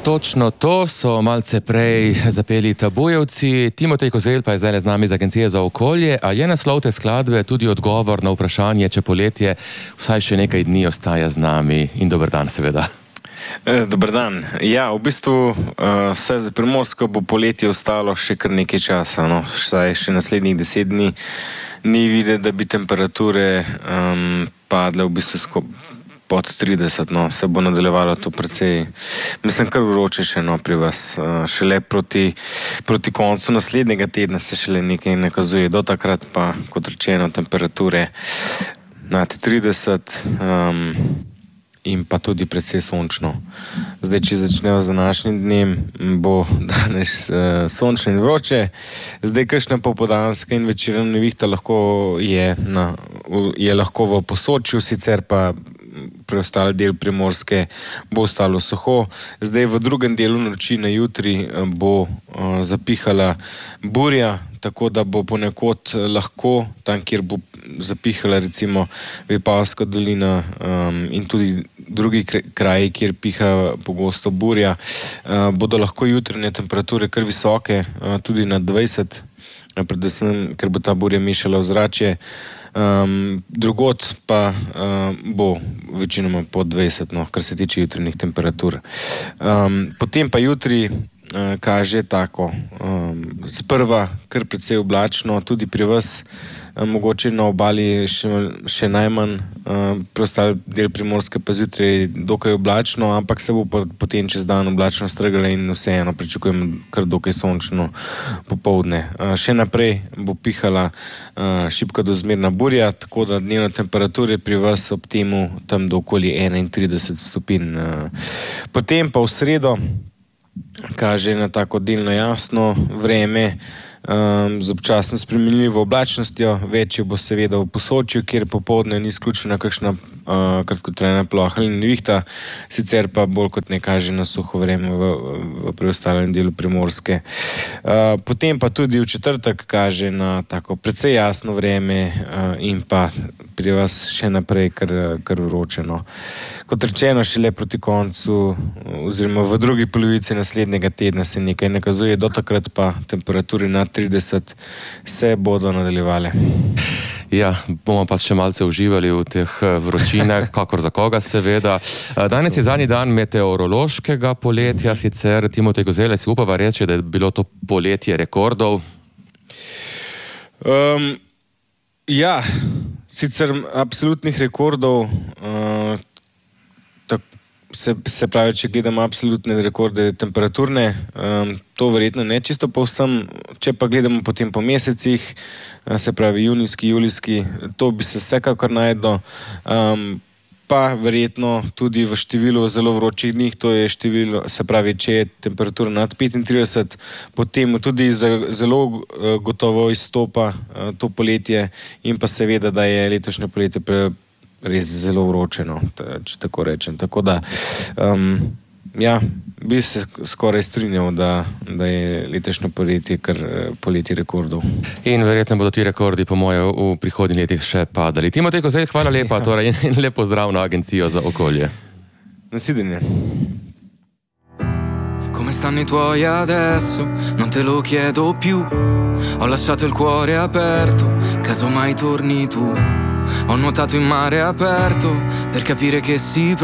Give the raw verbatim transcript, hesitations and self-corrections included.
Točno to so malce prej zapeli Tabujevci. Timotej Kozelj pa je zdaj z nami iz Agencije za okolje. A je naslov te skladbe tudi odgovor na vprašanje, če poletje vsaj še nekaj dni ostaja z nami? In dober dan, seveda. Dober dan. Ja, v bistvu vse za Primorsko bo poletje ostalo še kar nekaj časa. No? Vsaj še naslednjih deset dni ni videti, da bi temperature um, padle v bistvu skupaj pod trideset, no, se bo nadaljevalo to precej, mislim, kar vroče še, no, pri vas. Šele proti, proti koncu naslednjega tedna se šele nekaj nakazuje. Do takrat pa, kot rečeno, temperature nad trideset um, in pa tudi precej sončno. Zdaj, če začnejo z današnjim dnem, bo danes uh, sončno in vroče. Zdaj, kakšna popoldanska in večerna nevihta lahko je, na, je lahko v Posočju, sicer pa preostali del Primorske bo ostalo suho. Zdaj v drugem delu noči na jutri bo uh, zapihala burja, tako da bo ponekod lahko, tam kjer bo zapihala recimo Vipavska dolina um, in tudi drugi kraji, kjer piha pogosto burja, uh, bodo lahko jutranje temperature kar visoke, uh, tudi na dvajset, uh, predvsem, ker bo ta burja mešala ozračje. Um, drugod pa uh, bo večinoma pod dvajset, no, kar se tiče jutranjih temperatur. Um, potem pa jutri uh, kaže tako, um, sprva kar precej oblačno, tudi pri vas, uh, mogoče na obali še, še najmanj, uh, preostali del Primorske pa zjutraj dokaj oblačno, ampak se bo potem čez dan oblačno strgala in vseeno pričakujemo kar dokaj sončno popoldne. Uh, še naprej bo pihala uh, šibka do zmerna burja, tako da dnevne temperature pri vas ob temu tam do okoli enaintrideset stopinj. Uh, potem pa v sredo kaže na tako delno jasno vreme, Um, z občasno spremenljivo oblačnostjo. Večje bo seveda v Posočju, kjer popoldne ni izključena kakšna uh, kratkotrajna ploha ali nevihta, sicer pa bolj kot ne kaže na suho vreme v, v preostalem delu Primorske. Uh, potem pa tudi v četrtek kaže na tako precej jasno vreme uh, in pa pri vas še naprej kar, kar vročeno. Kot rečeno, šele proti koncu oziroma v drugi polovici naslednjega tedna se nekaj nakazuje, do takrat pa temperature nad trideset se bodo nadaljevale. Ja, bomo pa še malce uživali v teh vročinah, kakor za koga seveda. Danes je zadnji dan meteorološkega poletja, sicer Timotej Kozelj, si upava reči, da je bilo to poletje rekordov? Um, ja, sicer absolutnih rekordov, uh, tak, se, se pravi, če gledamo absolutne rekorde temperaturne, um, to verjetno ne čisto povsem, če pa gledamo potem po mesecih, uh, se pravi junijski, julijski, to bi se vsekakor najdlo, um, pa verjetno tudi v številu zelo vročih dni, to je število, se pravi, če je temperatura nad petintrideset, potem tudi zelo gotovo izstopa to poletje in pa seveda, da je letošnje poletje res zelo vročeno, če tako rečem. Tako da, um, ja, bi se skoraj strinjal, da, da je letošnje poletje kar poletje rekordov. In verjetno bodo ti rekordi po moje v prihodnjih letih še padali. Timotej Kozelj, hvala lepa, ja. Torej, in lep pozdrav na Agencijo za okolje. Nasvidenje. Come stanno i tuoi adesso? Non te lo chiedo più. Ho lasciato il cuore aperto, caso mai torni tu. Ho nuotato in mare aperto per capire che si